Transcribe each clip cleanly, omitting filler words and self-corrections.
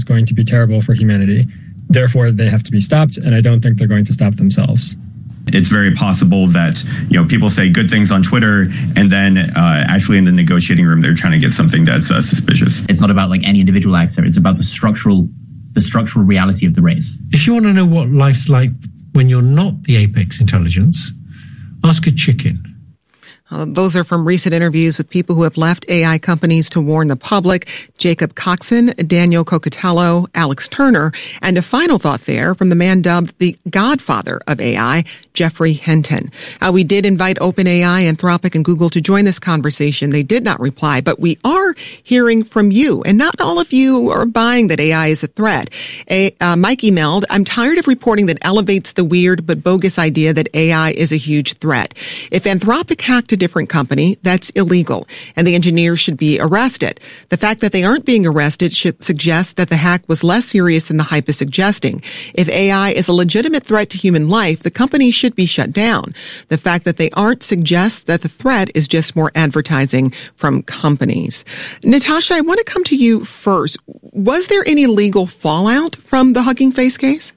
going to be terrible for humanity. Therefore, they have to be stopped, and I don't think they're going to stop themselves. It's very possible that, people say good things on Twitter, and then actually in the negotiating room, they're trying to get something that's suspicious. It's not about any individual actor. It's about the structural reality of the race. If you want to know what life's like when you're not the apex intelligence, ask a chicken. Those are from recent interviews with people who have left AI companies to warn the public. Jacob Coxon, Daniel Coccatello, Alex Turner, and a final thought there from the man dubbed the godfather of AI, Geoffrey Hinton. We did invite OpenAI, Anthropic, and Google to join this conversation. They did not reply, but we are hearing from you, and not all of you are buying that AI is a threat. Mike emailed, I'm tired of reporting that elevates the weird but bogus idea that AI is a huge threat. If Anthropic hacked a different company, that's illegal, and the engineers should be arrested. The fact that they aren't being arrested should suggest that the hack was less serious than the hype is suggesting. If AI is a legitimate threat to human life, the company should be shut down. The fact that they aren't suggests that the threat is just more advertising from companies. Natasha, I want to come to you first. Was there any legal fallout from the Hugging Face case?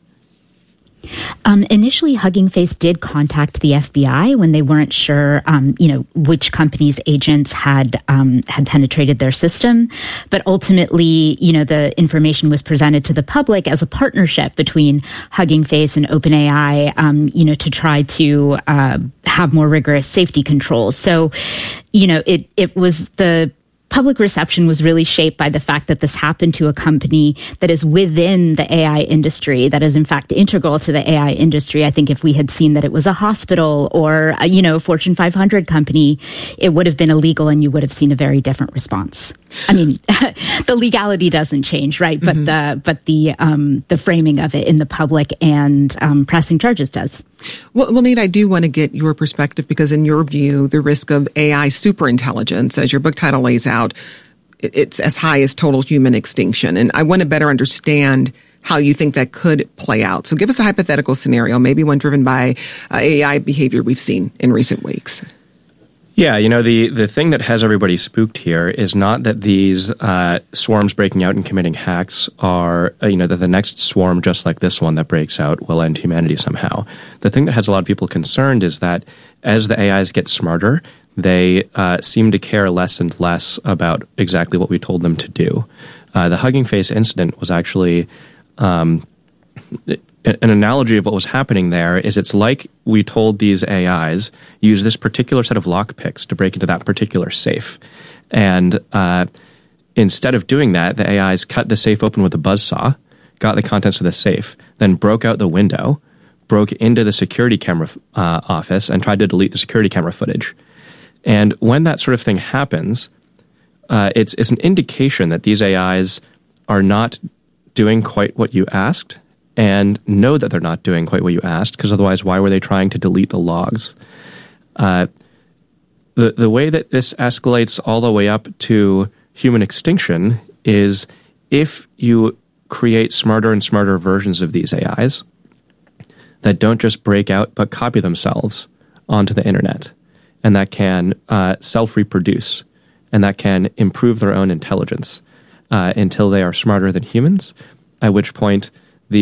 Initially, Hugging Face did contact the FBI when they weren't sure, which company's agents had penetrated their system. But ultimately, the information was presented to the public as a partnership between Hugging Face and OpenAI, to try to have more rigorous safety controls. So, it was the public reception was really shaped by the fact that this happened to a company that is within the AI industry, that is in fact integral to the AI industry. I think if we had seen that it was a hospital or a Fortune 500 company, it would have been illegal and you would have seen a very different response. I mean, the legality doesn't change, right? But the framing of it in the public and pressing charges does. Well, Nate, I do want to get your perspective because in your view, the risk of AI superintelligence, as your book title lays out, it's as high as total human extinction. And I want to better understand how you think that could play out. So give us a hypothetical scenario, maybe one driven by AI behavior we've seen in recent weeks. Yeah, the thing that has everybody spooked here is not that these swarms breaking out and committing hacks are, that the next swarm just like this one that breaks out will end humanity somehow. The thing that has a lot of people concerned is that as the AIs get smarter, they seem to care less and less about exactly what we told them to do. The Hugging Face incident was actually an analogy of what was happening there is it's like we told these AIs, use this particular set of lockpicks to break into that particular safe. And instead of doing that, the AIs cut the safe open with a buzzsaw, got the contents of the safe, then broke out the window, broke into the security camera office, and tried to delete the security camera footage. And when that sort of thing happens, it's an indication that these AIs are not doing quite what you asked, and know that they're not doing quite what you asked, because otherwise why were they trying to delete the logs? The way that this escalates all the way up to human extinction is if you create smarter and smarter versions of these AIs that don't just break out but copy themselves onto the internet, and that can self-reproduce, and that can improve their own intelligence until they are smarter than humans, at which point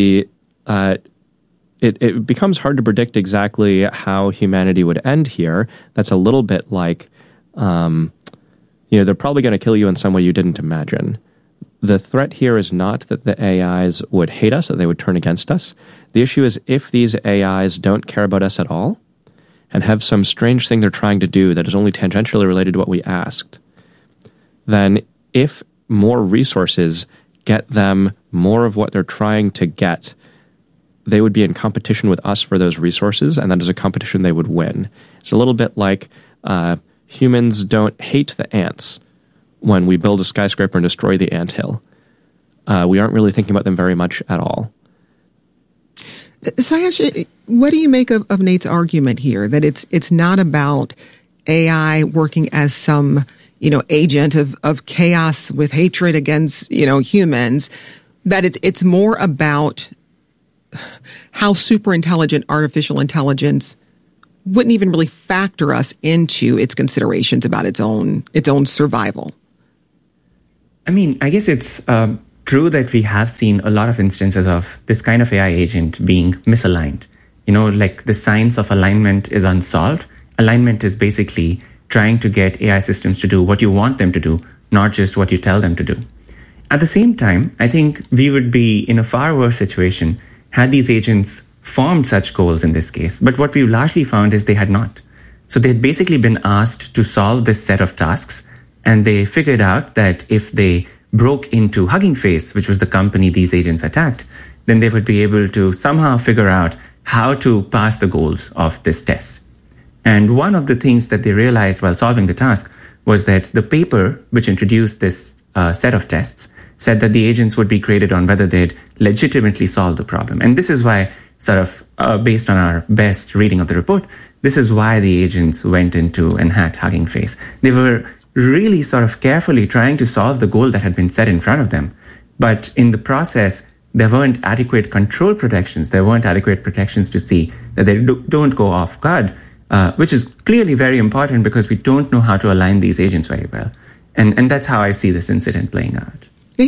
it becomes hard to predict exactly how humanity would end here. That's a little bit like, they're probably going to kill you in some way you didn't imagine. The threat here is not that the AIs would hate us, that they would turn against us. The issue is if these AIs don't care about us at all and have some strange thing they're trying to do that is only tangentially related to what we asked, then if more resources get them more of what they're trying to get, they would be in competition with us for those resources, and that is a competition they would win. It's a little bit like humans don't hate the ants when we build a skyscraper and destroy the anthill. We aren't really thinking about them very much at all. Sayesh, what do you make of Nate's argument here, that it's not about AI working as some agent of chaos with hatred against, humans, that it's more about how super intelligent artificial intelligence wouldn't even really factor us into its considerations about its own survival? I mean, I guess it's true that we have seen a lot of instances of this kind of AI agent being misaligned. Like the science of alignment is unsolved. Alignment is basically trying to get AI systems to do what you want them to do, not just what you tell them to do. At the same time, I think we would be in a far worse situation had these agents formed such goals in this case. But what we've largely found is they had not. So they had basically been asked to solve this set of tasks, and they figured out that if they broke into Hugging Face, which was the company these agents attacked, then they would be able to somehow figure out how to pass the goals of this test. And one of the things that they realized while solving the task was that the paper which introduced this set of tests said that the agents would be graded on whether they'd legitimately solved the problem. And this is why, sort of based on our best reading of the report, this is why the agents went into and hacked Hugging Face. They were really sort of carefully trying to solve the goal that had been set in front of them. But in the process, there weren't adequate control protections. There weren't adequate protections to see that they don't go off guard, which is clearly very important because we don't know how to align these agents very well. And that's how I see this incident playing out.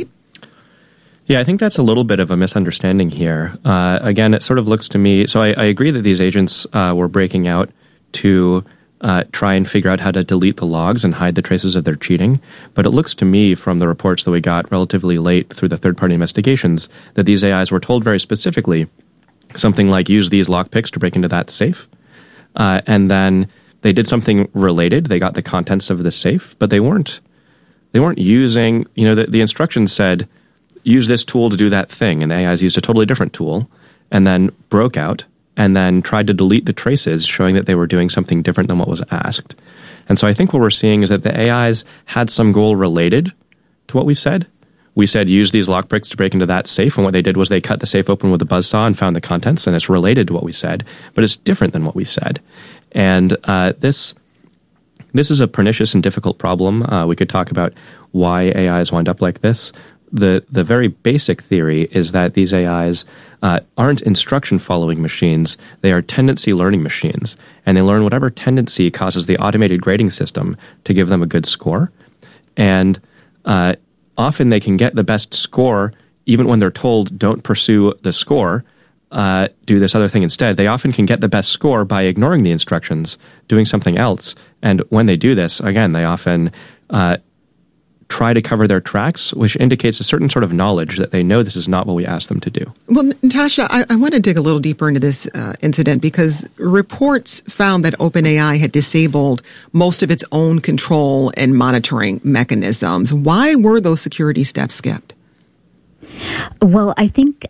Yeah, I think that's a little bit of a misunderstanding here. Again, it sort of looks to me, so I agree that these agents were breaking out to try and figure out how to delete the logs and hide the traces of their cheating. But it looks to me from the reports that we got relatively late through the third-party investigations that these AIs were told very specifically something like use these lockpicks to break into that safe. And then they did something related. They got the contents of the safe, but they weren't using, the instructions said, use this tool to do that thing. And the AIs used a totally different tool and then broke out and then tried to delete the traces, showing that they were doing something different than what was asked. And so I think what we're seeing is that the AIs had some goal related to what we said. We said use these lockpicks to break into that safe, and what they did was they cut the safe open with a buzzsaw and found the contents, and it's related to what we said, but it's different than what we said. And this is a pernicious and difficult problem. We could talk about why AIs wind up like this. The very basic theory is that these AIs aren't instruction-following machines. They are tendency-learning machines, and they learn whatever tendency causes the automated grading system to give them a good score. And often they can get the best score even when they're told, don't pursue the score, do this other thing instead. They often can get the best score by ignoring the instructions, doing something else. And when they do this, again, they often try to cover their tracks, which indicates a certain sort of knowledge that they know this is not what we asked them to do. Well, Natasha, I want to dig a little deeper into this incident because reports found that OpenAI had disabled most of its own control and monitoring mechanisms. Why were those security steps skipped? Well, I think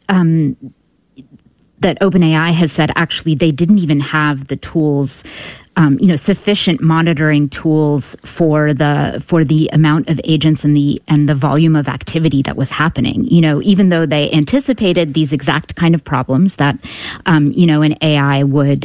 that OpenAI has said actually they didn't even have the tools, sufficient monitoring tools for the amount of agents and the volume of activity that was happening. Even though they anticipated these exact kind of problems that an AI would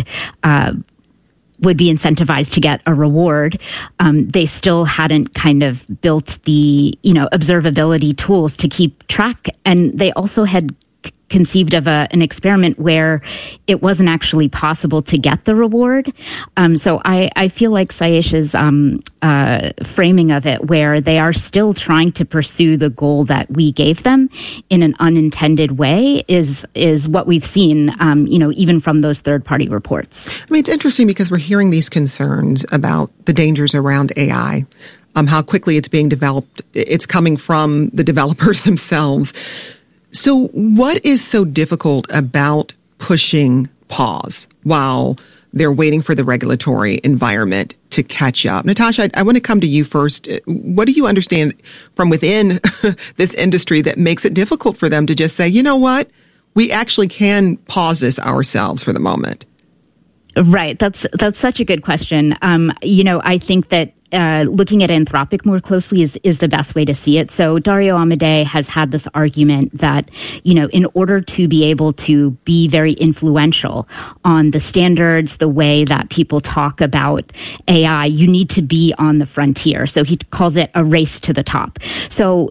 be incentivized to get a reward, they still hadn't kind of built the observability tools to keep track, and they also had conceived of an experiment where it wasn't actually possible to get the reward. So I feel like Sayesh's framing of it, where they are still trying to pursue the goal that we gave them in an unintended way, is what we've seen, even from those third-party reports. I mean, it's interesting because we're hearing these concerns about the dangers around AI, how quickly it's being developed. It's coming from the developers themselves. So what is so difficult about pushing pause while they're waiting for the regulatory environment to catch up? Natasha, I want to come to you first. What do you understand from within this industry that makes it difficult for them to just say, you know what, we actually can pause this ourselves for the moment? Right. That's such a good question. I think that looking at Anthropic more closely is the best way to see it. So Dario Amodei has had this argument that, in order to be able to be very influential on the standards, the way that people talk about AI, you need to be on the frontier. So he calls it a race to the top. So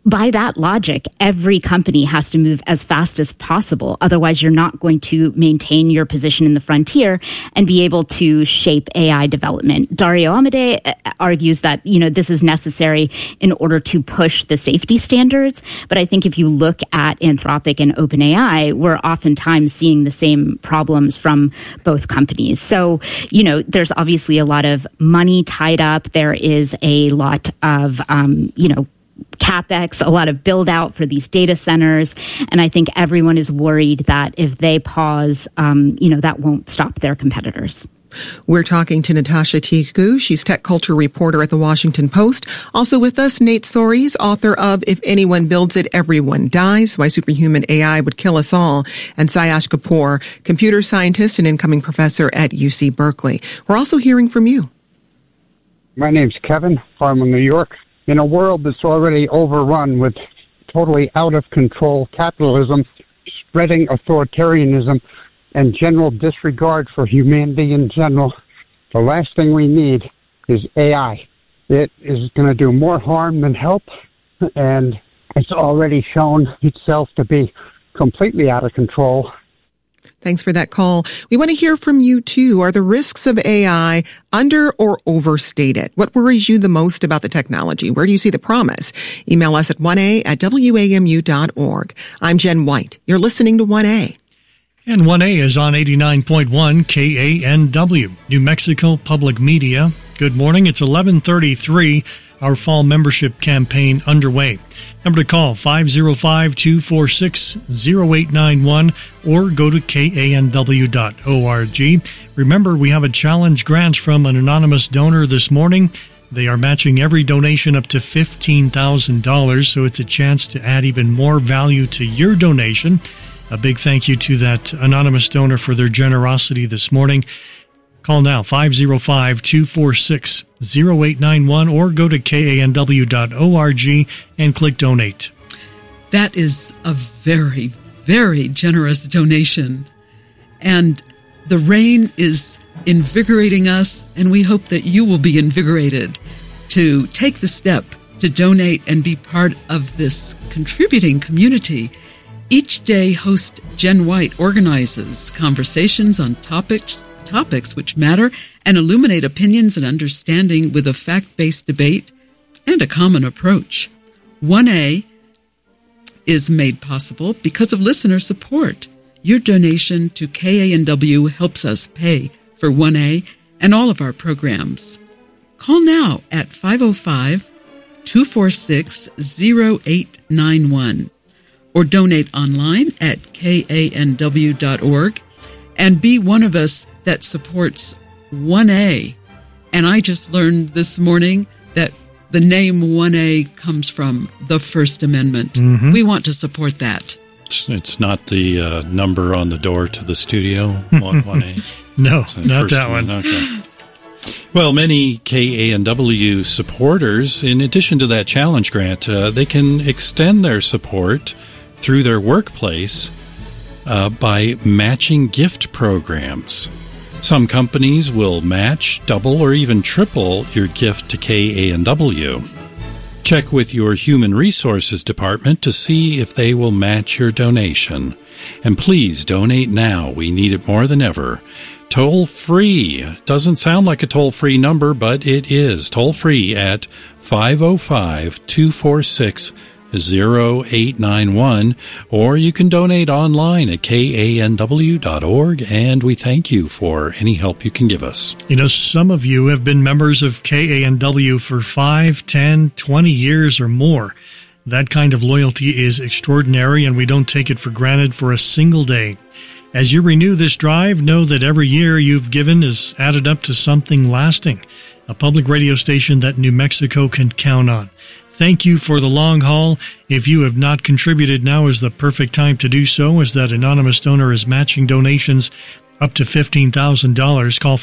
by that logic, every company has to move as fast as possible. Otherwise, you're not going to maintain your position in the frontier and be able to shape AI development. Dario Amodei argues that, this is necessary in order to push the safety standards. But I think if you look at Anthropic and OpenAI, we're oftentimes seeing the same problems from both companies. So, there's obviously a lot of money tied up. There is a lot of, CapEx, a lot of build out for these data centers. And I think everyone is worried that if they pause, that won't stop their competitors. We're talking to Natasha Tiku. She's tech culture reporter at The Washington Post. Also with us, Nate Soares, author of If Anyone Builds It, Everyone Dies, Why Superhuman AI Would Kill Us All, and Sayash Kapoor, computer scientist and incoming professor at UC Berkeley. We're also hearing from you. My name's Kevin, Harlem, New York. In a world that's already overrun with totally out-of-control capitalism, spreading authoritarianism, and general disregard for humanity in general, the last thing we need is AI. It is going to do more harm than help, and it's already shown itself to be completely out of control. Thanks for that call. We want to hear from you, too. Are the risks of AI under or overstated? What worries you the most about the technology? Where do you see the promise? Email us at 1a@wamu.org. I'm Jen White. You're listening to 1A. And 1A is on 89.1 KANW, New Mexico Public Media. Good morning. It's 11:33. Our fall membership campaign underway. Number to call, 505-246-0891, or go to kanw.org. Remember, we have a challenge grant from an anonymous donor this morning. They are matching every donation up to $15,000, so it's a chance to add even more value to your donation. A big thank you to that anonymous donor for their generosity this morning. Call now, 505-246-0891, or go to kanw.org and click Donate. That is a very, very generous donation. And the rain is invigorating us, and we hope that you will be invigorated to take the step to donate and be part of this contributing community. Each day, host Jen White organizes conversations on topics which matter and illuminate opinions and understanding with a fact-based debate and a common approach. 1A is made possible because of listener support. Your donation to KANW helps us pay for 1A and all of our programs. Call now at 505-246-0891 or donate online at kanw.org and be one of us that supports 1A. And I just learned this morning that the name 1A comes from the First Amendment. Mm-hmm. We want to support that. It's not the number on the door to the studio, 1A? No, not that one. Okay. Well, many KANW supporters, in addition to that challenge grant, they can extend their support through their workplace by matching gift programs. Some companies will match, double, or even triple your gift to KANW. Check with your Human Resources Department to see if they will match your donation. And please donate now. We need it more than ever. Toll-free. Doesn't sound like a toll-free number, but it is. Toll-free at 505-246-0891, or you can donate online at kanw.org, and we thank you for any help you can give us. You know, some of you have been members of KANW for 5, 10, 20 years or more. That kind of loyalty is extraordinary, and we don't take it for granted for a single day. As you renew this drive, know that every year you've given is added up to something lasting, a public radio station that New Mexico can count on. Thank you for the long haul. If you have not contributed, now is the perfect time to do so, as that anonymous donor is matching donations up to $15,000. Call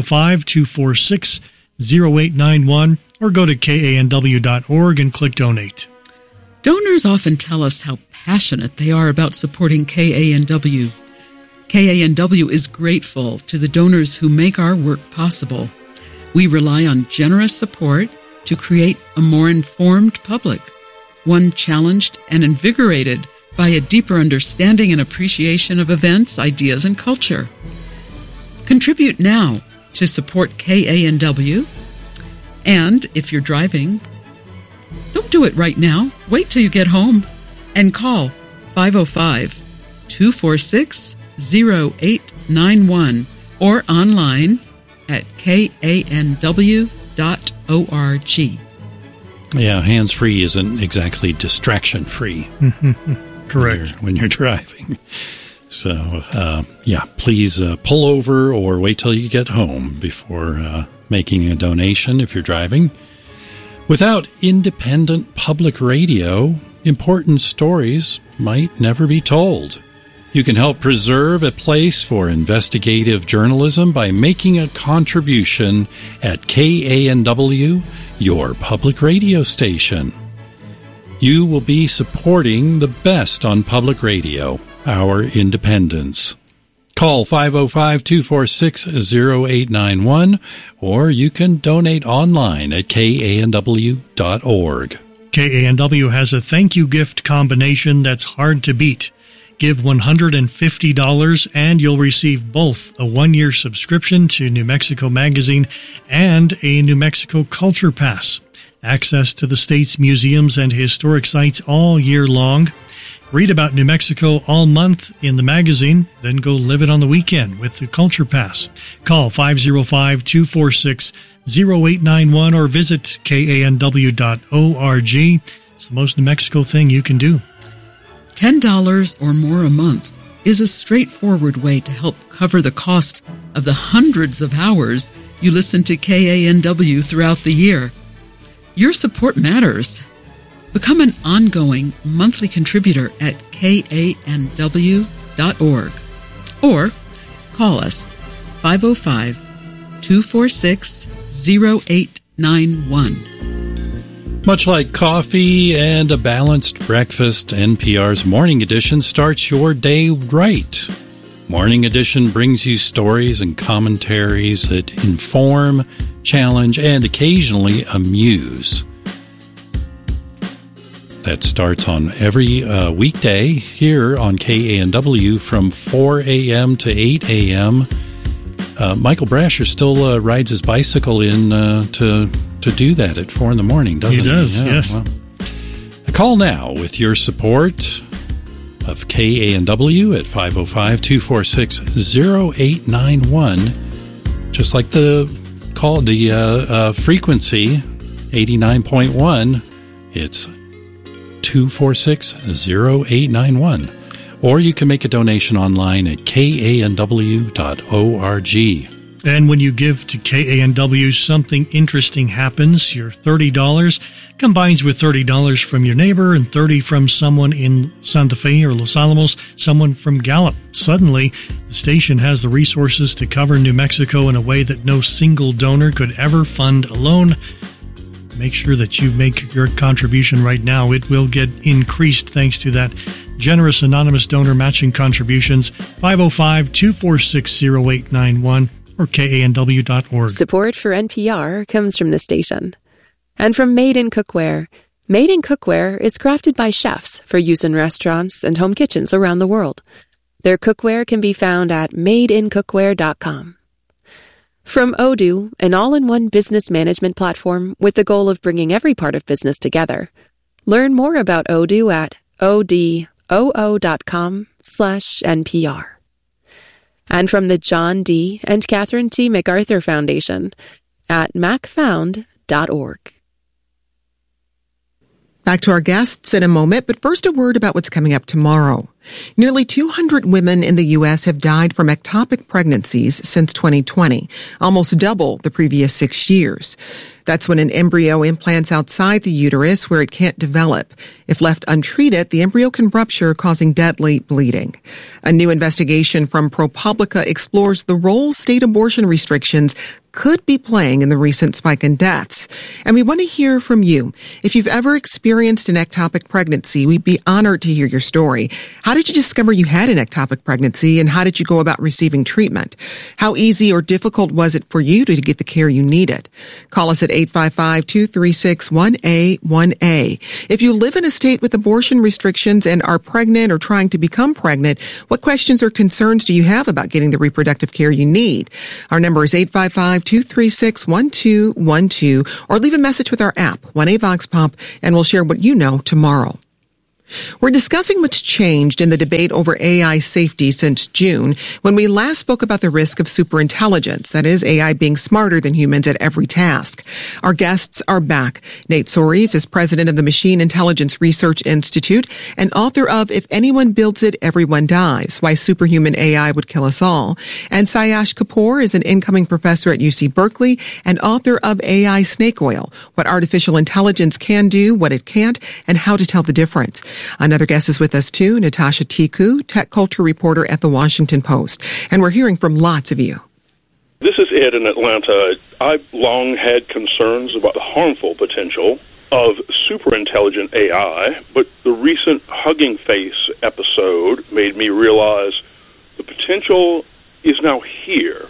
505-246-0891 or go to kanw.org and click Donate. Donors often tell us how passionate they are about supporting KANW. KANW is grateful to the donors who make our work possible. We rely on generous support to create a more informed public. one challenged and invigorated by a deeper understanding and appreciation of events, ideas, and culture. Contribute now to support KANW. And if you're driving, don't do it right now. Wait till you get home and call 505-246-0891 or online at kanw.org. Yeah, hands-free isn't exactly distraction-free. Correct. When you're driving. So, please pull over or wait till you get home before making a donation if you're driving. Without independent public radio, important stories might never be told. You can help preserve a place for investigative journalism by making a contribution at KANW, your public radio station. You will be supporting the best on public radio, our independence. Call 505-246-0891, or you can donate online at kanw.org. KANW has a thank you gift combination that's hard to beat. Give $150 and you'll receive both a 1-year subscription to New Mexico Magazine and a New Mexico Culture Pass. Access to the state's museums and historic sites all year long. Read about New Mexico all month in the magazine, then go live it on the weekend with the Culture Pass. Call 505-246-0891 or visit kanw.org. It's the most New Mexico thing you can do. $10 or more a month is a straightforward way to help cover the cost of the hundreds of hours you listen to KANW throughout the year. Your support matters. Become an ongoing monthly contributor at kanw.org or call us 505-246-0891. Much like coffee and a balanced breakfast, NPR's Morning Edition starts your day right. Morning Edition brings you stories and commentaries that inform, challenge, and occasionally amuse. That starts on every weekday here on KANW from 4 a.m. to 8 a.m. Michael Brasher still rides his bicycle in to do that at 4 in the morning, doesn't he? He does, yes. Well, call now with your support of KANW at 505-246-0891. Just like the frequency, 89.1, it's 246-0891. Or you can make a donation online at kanw.org. And when you give to KANW, something interesting happens. Your $30 combines with $30 from your neighbor and $30 from someone in Santa Fe or Los Alamos, someone from Gallup. Suddenly, the station has the resources to cover New Mexico in a way that no single donor could ever fund alone. Make sure that you make your contribution right now. It will get increased thanks to that generous anonymous donor matching contributions. 505-246-0891 or kanw.org. Support for NPR comes from the station. And from Made in Cookware. Made in Cookware is crafted by chefs for use in restaurants and home kitchens around the world. Their cookware can be found at madeincookware.com. From Odoo, an all-in-one business management platform with the goal of bringing every part of business together. Learn more about Odoo at odoo.com/NPR. And from the John D. and Catherine T. MacArthur Foundation at macfound.org. Back to our guests in a moment, but first a word about what's coming up tomorrow. Nearly 200 women in the U.S. have died from ectopic pregnancies since 2020, almost double the previous 6 years. That's when an embryo implants outside the uterus where it can't develop. If left untreated, the embryo can rupture, causing deadly bleeding. A new investigation from ProPublica explores the role state abortion restrictions could be playing in the recent spike in deaths. And we want to hear from you. If you've ever experienced an ectopic pregnancy, we'd be honored to hear your story. How How did you discover you had an ectopic pregnancy, and how did you go about receiving treatment? How easy or difficult was it for you to get the care you needed? Call us at 855-236-1A1A. If you live in a state with abortion restrictions and are pregnant or trying to become pregnant, what questions or concerns do you have about getting the reproductive care you need? Our number is 855-236-1212, or leave a message with our app, 1A Vox Pop, and we'll share what you know tomorrow. We're discussing what's changed in the debate over AI safety since June, when we last spoke about the risk of superintelligence, that is, AI being smarter than humans at every task. Our guests are back. Nate Soares is president of the Machine Intelligence Research Institute and author of If Anyone Builds It, Everyone Dies, Why Superhuman AI Would Kill Us All. And Sayash Kapoor is an incoming professor at UC Berkeley and author of AI Snake Oil, What Artificial Intelligence Can Do, What It Can't, and How to Tell the Difference. Another guest is with us too, Natasha Tiku, tech culture reporter at The Washington Post. And we're hearing from lots of you. This is Ed in Atlanta. I've long had concerns about the harmful potential of superintelligent AI, but the recent Hugging Face episode made me realize the potential is now here.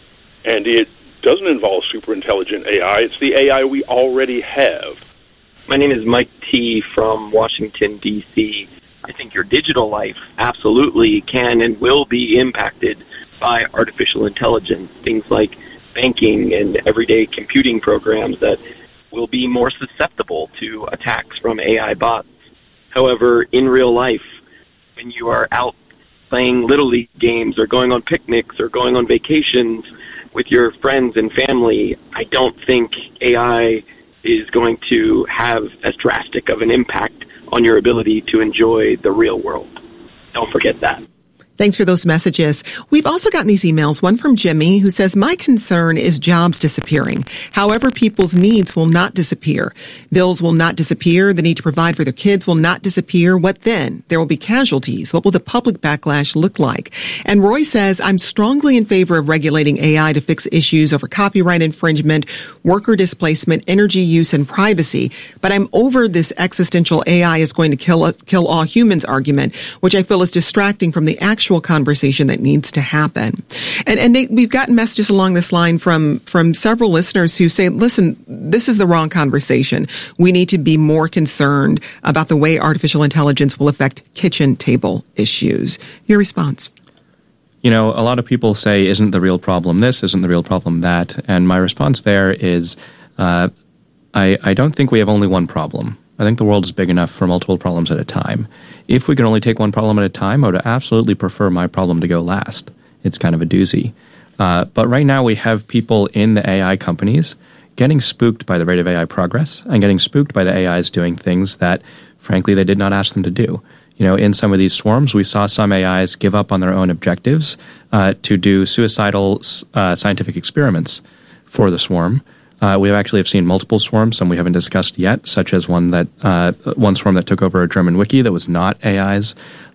And it doesn't involve superintelligent AI. It's the AI we already have. My name is Mike T. from Washington, D.C. I think your digital life absolutely can and will be impacted by artificial intelligence, things like banking and everyday computing programs that will be more susceptible to attacks from AI bots. However, in real life, when you are out playing Little League games or going on picnics or going on vacations with your friends and family, I don't think AI is going to have as drastic of an impact on your ability to enjoy the real world. Don't forget that. Thanks for those messages. We've also gotten these emails, one from Jimmy, who says, my concern is jobs disappearing. However, people's needs will not disappear. Bills will not disappear. The need to provide for their kids will not disappear. What then? There will be casualties. What will the public backlash look like? And Roy says, I'm strongly in favor of regulating AI to fix issues over copyright infringement, worker displacement, energy use, and privacy. But I'm over this existential AI is going to kill all humans argument, which I feel is distracting from the actual conversation that needs to happen. And Nate, we've gotten messages along this line from several listeners who say, listen, this is the wrong conversation. We need to be more concerned about the way artificial intelligence will affect kitchen table issues. Your response? You know, a lot of people say, isn't the real problem this, isn't the real problem that? And my response there is, I don't think we have only one problem. I think the world is big enough for multiple problems at a time. If we can only take one problem at a time, I would absolutely prefer my problem to go last. It's kind of a doozy. But right now we have people in the AI companies getting spooked by the rate of AI progress and getting spooked by the AIs doing things that, frankly, they did not ask them to do. You know, in some of these swarms, we saw some AIs give up on their own objectives to do suicidal scientific experiments for the swarm. We actually have seen multiple swarms, some we haven't discussed yet, such as one swarm that took over a German wiki that was not AIs,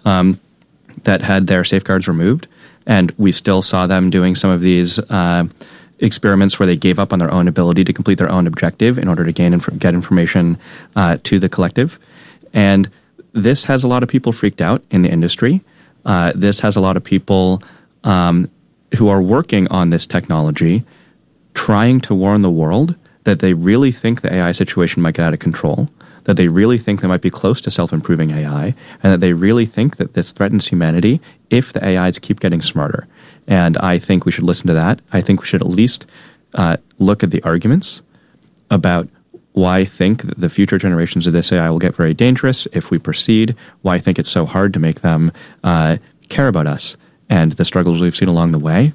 that had their safeguards removed. And we still saw them doing some of these experiments where they gave up on their own ability to complete their own objective in order to get information to the collective. And this has a lot of people freaked out in the industry. This has a lot of people who are working on this technology trying to warn the world that they really think the AI situation might get out of control, that they really think they might be close to self-improving AI, and that they really think that this threatens humanity if the AIs keep getting smarter. And I think we should listen to that. I think we should at least look at the arguments about why I think that the future generations of this AI will get very dangerous if we proceed, why I think it's so hard to make them care about us and the struggles we've seen along the way.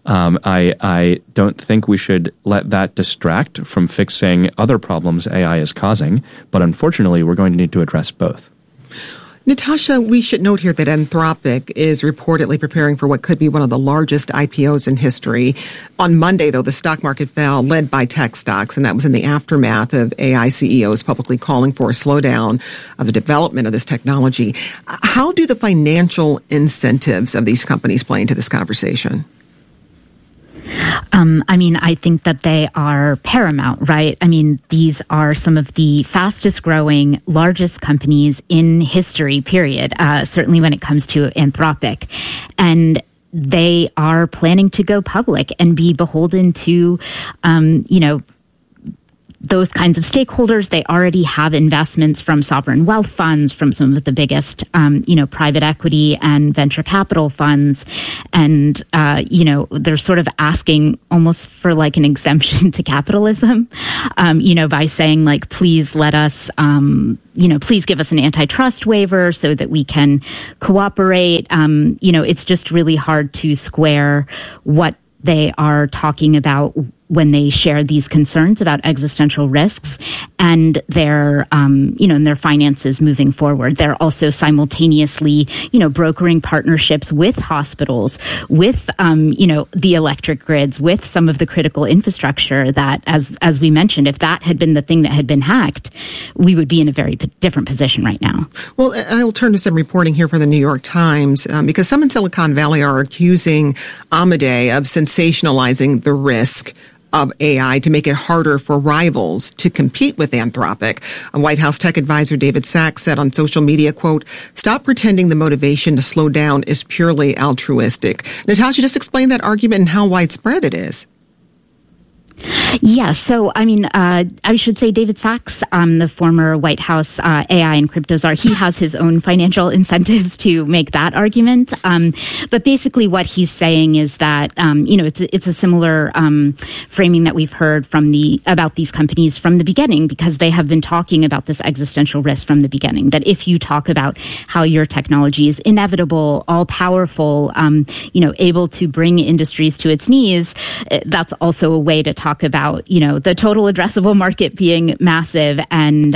I don't think we should let that distract from fixing other problems AI is causing, but unfortunately, we're going to need to address both. Natasha, we should note here that Anthropic is reportedly preparing for what could be one of the largest IPOs in history. On Monday, though, the stock market fell, led by tech stocks, and that was in the aftermath of AI CEOs publicly calling for a slowdown of the development of this technology. How do the financial incentives of these companies play into this conversation? I think that they are paramount, right? These are some of the fastest growing, largest companies in history, period, certainly when it comes to Anthropic. And they are planning to go public and be beholden to, those kinds of stakeholders. They already have investments from sovereign wealth funds, from some of the biggest, private equity and venture capital funds. And, they're sort of asking almost for like an exemption to capitalism, by saying like, please let us, please give us an antitrust waiver so that we can cooperate. It's just really hard to square what they are talking about when they share these concerns about existential risks and their, and their finances moving forward. They're also simultaneously, brokering partnerships with hospitals, with, the electric grids, with some of the critical infrastructure that, as we mentioned, if that had been the thing that had been hacked, we would be in a very different position right now. Well, I'll turn to some reporting here from the New York Times, because some in Silicon Valley are accusing Amadei of sensationalizing the risk of AI to make it harder for rivals to compete with Anthropic. A White House tech advisor David Sacks said on social media, quote, "Stop pretending the motivation to slow down is purely altruistic." Natasha, just explain that argument and how widespread it is. Yeah, so I should say David Sacks, the former White House AI and crypto czar, he has his own financial incentives to make that argument. But basically, what he's saying is that it's a similar framing that we've heard about these companies from the beginning, because they have been talking about this existential risk from the beginning. That if you talk about how your technology is inevitable, all powerful, able to bring industries to its knees, that's also a way to talk about, the total addressable market being massive and,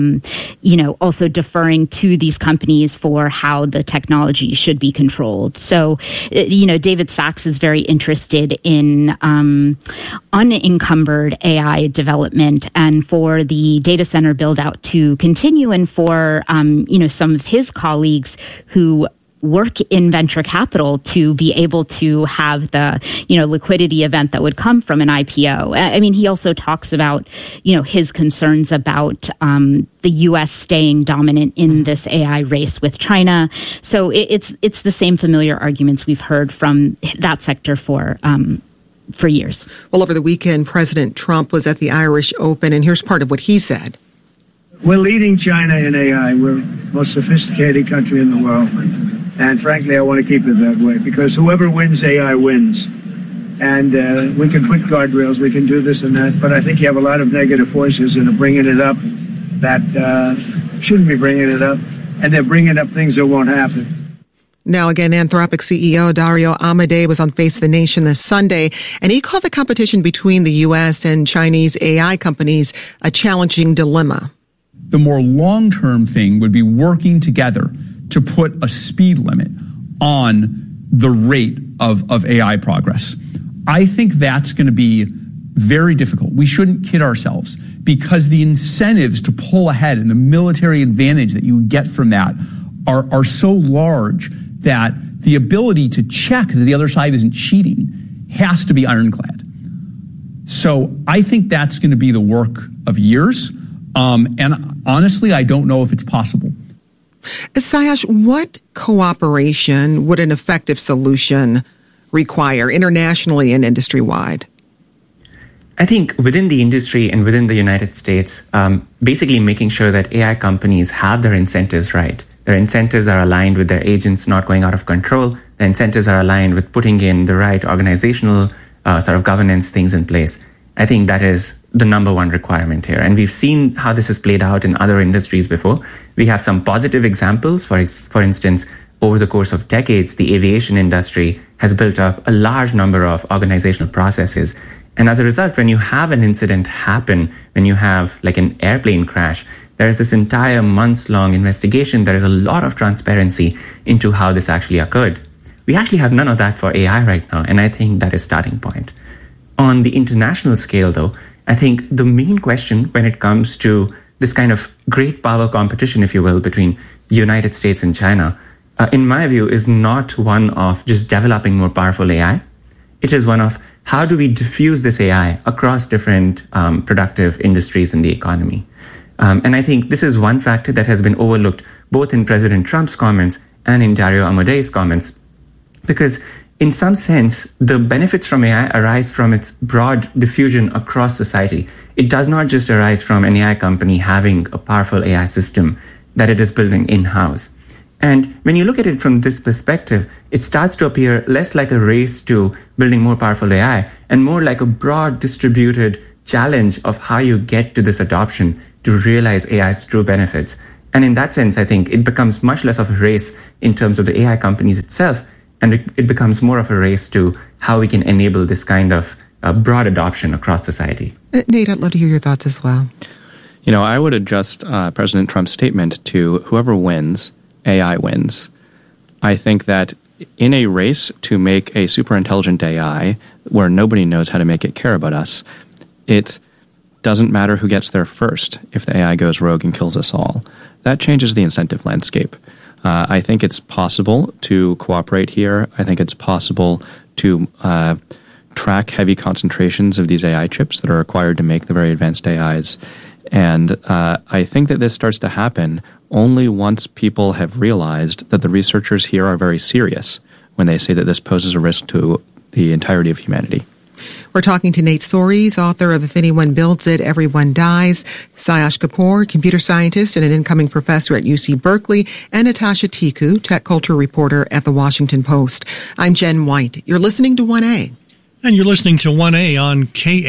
also deferring to these companies for how the technology should be controlled. So, David Sacks is very interested in unencumbered AI development and for the data center build out to continue, and for, some of his colleagues who work in venture capital to be able to have the, liquidity event that would come from an IPO. He also talks about, his concerns about the U.S. staying dominant in this AI race with China. So it's the same familiar arguments we've heard from that sector for years. Well, over the weekend, President Trump was at the Irish Open, and here's part of what he said. We're leading China in AI. We're the most sophisticated country in the world. And frankly, I want to keep it that way, because whoever wins AI wins. And we can put guardrails, we can do this and that, but I think you have a lot of negative forces that are bringing it up that shouldn't be bringing it up, and they're bringing up things that won't happen. Now, again, Anthropic CEO Dario Amadei was on Face the Nation this Sunday, and he called the competition between the U.S. and Chinese AI companies a challenging dilemma. The more long-term thing would be working together to put a speed limit on the rate of AI progress. I think that's going to be very difficult. We shouldn't kid ourselves, because the incentives to pull ahead and the military advantage that you get from that are so large that the ability to check that the other side isn't cheating has to be ironclad. So I think that's going to be the work of years. And honestly, I don't know if it's possible. Sayash, what cooperation would an effective solution require internationally and industry-wide? I think within the industry and within the United States, basically making sure that AI companies have their incentives right. Their incentives are aligned with their agents not going out of control. Their incentives are aligned with putting in the right organizational sort of governance things in place. I think that is the number one requirement here. And we've seen how this has played out in other industries before. We have some positive examples. For instance, over the course of decades, the aviation industry has built up a large number of organizational processes. And as a result, when you have an incident happen, when you have like an airplane crash, there is this entire months-long investigation. There is a lot of transparency into how this actually occurred. We actually have none of that for AI right now, and I think that is a starting point. On the international scale, though, I think the main question when it comes to this kind of great power competition, if you will, between the United States and China, in my view, is not one of just developing more powerful AI. It is one of how do we diffuse this AI across different productive industries in the economy? And I think this is one factor that has been overlooked both in President Trump's comments and in Dario Amodei's comments, because in some sense, the benefits from AI arise from its broad diffusion across society. It does not just arise from an AI company having a powerful AI system that it is building in-house. And when you look at it from this perspective, it starts to appear less like a race to building more powerful AI and more like a broad distributed challenge of how you get to this adoption to realize AI's true benefits. And in that sense, I think it becomes much less of a race in terms of the AI companies itself, and it becomes more of a race to how we can enable this kind of broad adoption across society. Nate, I'd love to hear your thoughts as well. I would adjust President Trump's statement to whoever wins, AI wins. I think that in a race to make a super intelligent AI where nobody knows how to make it care about us, it doesn't matter who gets there first if the AI goes rogue and kills us all. That changes the incentive landscape. I think it's possible to cooperate here. I think it's possible to track heavy concentrations of these AI chips that are required to make the very advanced AIs. And I think that this starts to happen only once people have realized that the researchers here are very serious when they say that this poses a risk to the entirety of humanity. We're talking to Nate Soares, author of If Anyone Builds It, Everyone Dies, Sayash Kapoor, computer scientist and an incoming professor at UC Berkeley, and Natasha Tiku, tech culture reporter at The Washington Post. I'm Jen White. You're listening to 1A. And you're listening to 1A on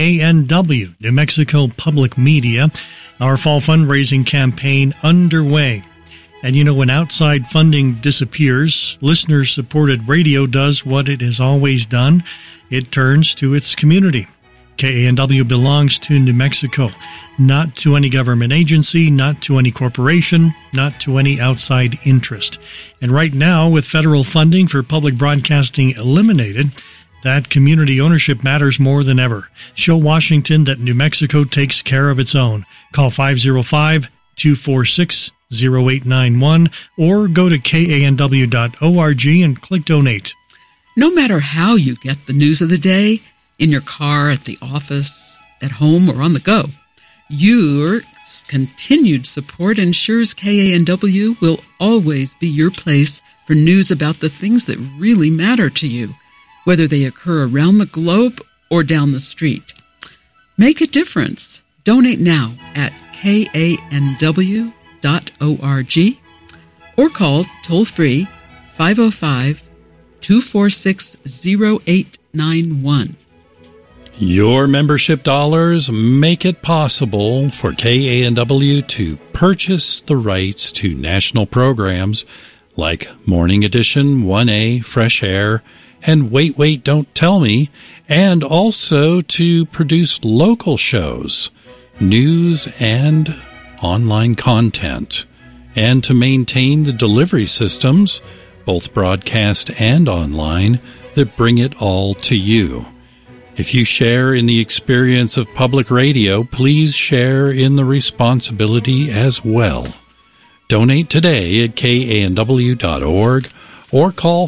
KANW, New Mexico Public Media. Our fall fundraising campaign underway. And when outside funding disappears, listener-supported radio does what it has always done. It turns to its community. KANW belongs to New Mexico, not to any government agency, not to any corporation, not to any outside interest. And right now, with federal funding for public broadcasting eliminated, that community ownership matters more than ever. Show Washington that New Mexico takes care of its own. Call 505-246-0891 or go to kanw.org and click donate. No matter how you get the news of the day, in your car, at the office, at home, or on the go, your continued support ensures KANW will always be your place for news about the things that really matter to you, whether they occur around the globe or down the street. Make a difference. Donate now at kanw.org or call toll-free 505-246-0891. Your membership dollars make it possible for KANW to purchase the rights to national programs like Morning Edition, 1A, Fresh Air, and Wait, Don't Tell Me, and also to produce local shows, news, and online content, and to maintain the delivery systems, both broadcast and online, that bring it all to you. If you share in the experience of public radio, please share in the responsibility as well. Donate today at kanw.org or call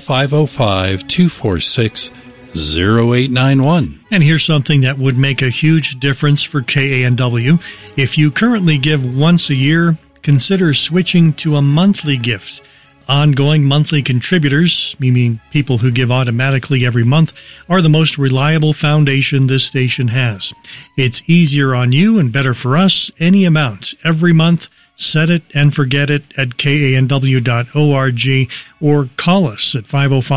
505-246-0891. And here's something that would make a huge difference for KANW. If you currently give once a year, consider switching to a monthly gift. Ongoing monthly contributors, meaning people who give automatically every month, are the most reliable foundation this station has. It's easier on you and better for us, any amount, every month. Set it and forget it at kanw.org or call us at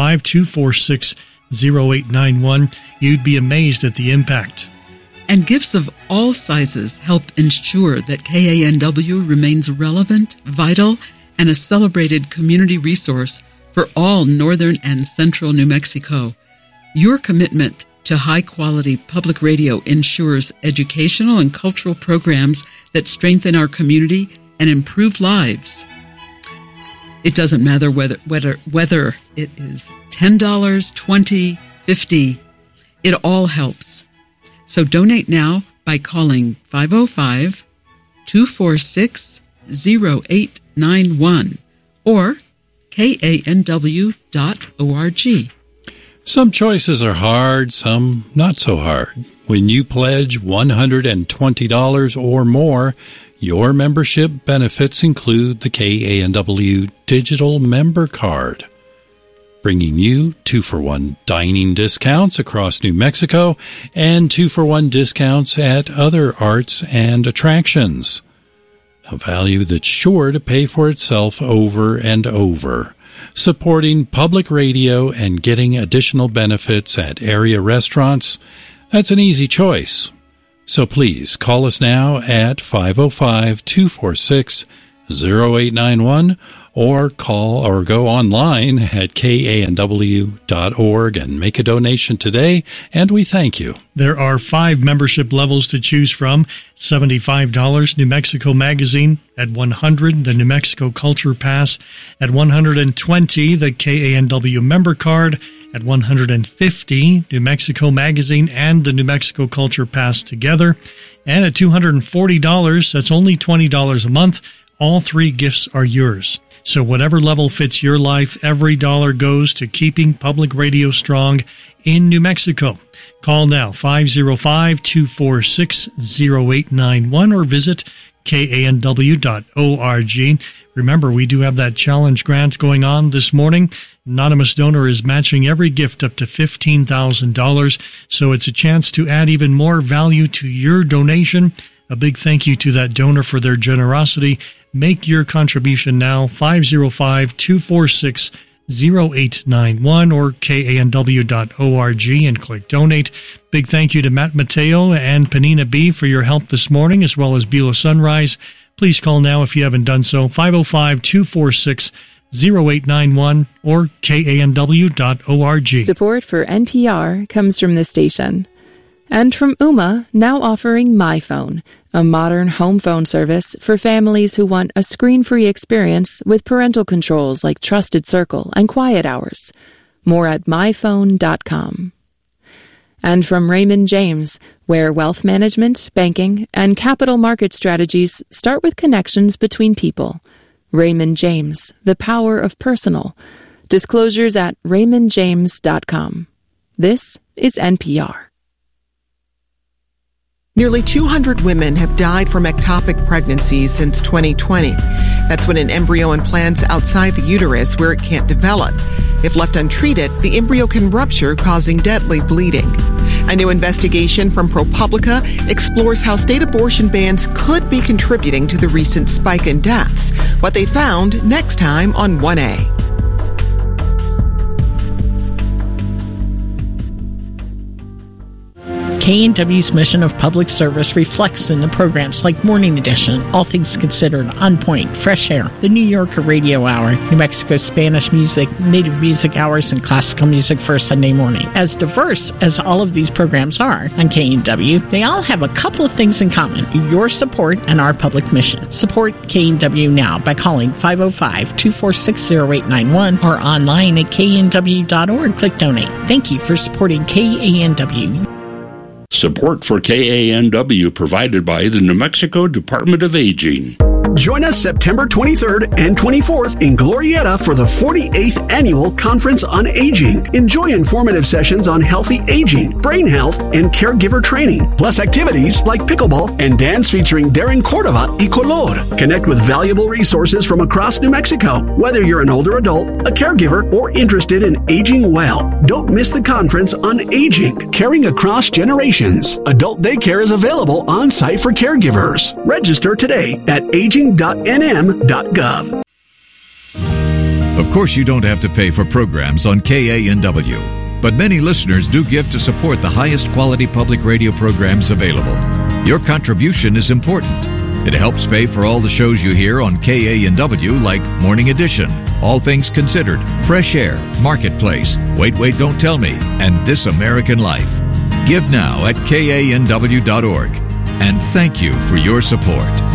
505-246-0891. You'd be amazed at the impact. And gifts of all sizes help ensure that KANW remains relevant, vital, and a celebrated community resource for all northern and central New Mexico. Your commitment to high-quality public radio ensures educational and cultural programs that strengthen our community and improve lives. It doesn't matter whether it is $10, $20, $50, it all helps. So donate now by calling 505-246-0891 or kanw.org. Some choices are hard, some not so hard. When you pledge $120 or more, your membership benefits include the KANW Digital Member Card, bringing you 2-for-1 dining discounts across New Mexico and 2-for-1 discounts at other arts and attractions. A value that's sure to pay for itself over and over. Supporting public radio and getting additional benefits at area restaurants, that's an easy choice. So please call us now at 505-246-0891 or go online at kanw.org and make a donation today, and we thank you. There are 5 membership levels to choose from. $75 New Mexico Magazine, at $100 the New Mexico Culture Pass, at $120 the KANW Member Card, at $150 New Mexico Magazine and the New Mexico Culture Pass together, and at $240, that's only $20 a month, all 3 gifts are yours. So whatever level fits your life, every dollar goes to keeping public radio strong in New Mexico. Call now, 505-246-0891, or visit kanw.org. Remember, we do have that challenge grant going on this morning. Anonymous Donor is matching every gift up to $15,000, so it's a chance to add even more value to your donation. A big thank you to that donor for their generosity. Make your contribution now, 505-246-0891 or kanw.org, and click donate. Big thank you to Matt Mateo and Panina B for your help this morning, as well as Beulah Sunrise. Please call now if you haven't done so, 505-246-0891 or kanw.org. Support for NPR comes from the station. And from Ooma, now offering MyPhone, a modern home phone service for families who want a screen-free experience with parental controls like Trusted Circle and Quiet Hours. More at myphone.com. And from Raymond James, where wealth management, banking, and capital market strategies start with connections between people. Raymond James, the power of personal. Disclosures at raymondjames.com. This is NPR. Nearly 200 women have died from ectopic pregnancies since 2020. That's when an embryo implants outside the uterus where it can't develop. If left untreated, the embryo can rupture, causing deadly bleeding. A new investigation from ProPublica explores how state abortion bans could be contributing to the recent spike in deaths. What they found next time on 1A. KNW's mission of public service reflects in the programs like Morning Edition, All Things Considered, On Point, Fresh Air, the New Yorker Radio Hour, New Mexico Spanish music, Native Music Hours, and classical music for Sunday morning. As diverse as all of these programs are on KNW, they all have a couple of things in common: your support and our public mission. Support KNW now by calling 505-246-0891 or online at knw.org. Click donate. Thank you for supporting KANW. Support for KANW provided by the New Mexico Department of Aging. Join us September 23rd and 24th in Glorieta for the 48th Annual Conference on Aging. Enjoy informative sessions on healthy aging, brain health, and caregiver training, plus activities like pickleball and dance featuring Darren Cordova y Color. Connect with valuable resources from across New Mexico, whether you're an older adult, a caregiver, or interested in aging well. Don't miss the Conference on Aging, Caring Across Generations. Adult daycare is available on site for caregivers. Register today at aging.nm.gov. Of course, you don't have to pay for programs on KANW, but many listeners do give to support the highest quality public radio programs available. Your contribution is important. It helps pay for all the shows you hear on KANW, like Morning Edition, All Things Considered, Fresh Air, Marketplace, Wait, Don't Tell Me, and This American Life. Give now at kanw.org, and thank you for your support.